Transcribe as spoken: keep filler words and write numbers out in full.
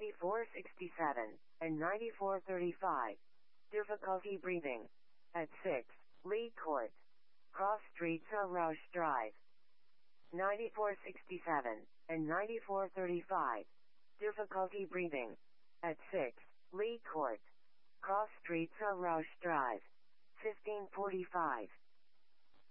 ninety-four sixty-seven, and ninety-four thirty-five. Difficulty breathing. At six, Lee Court. Cross Street Rouge Drive. ninety-four sixty-seven, and ninety-four thirty-five. Difficulty breathing. At six, Lee Court. Cross Street Rouge Drive. fifteen forty-five.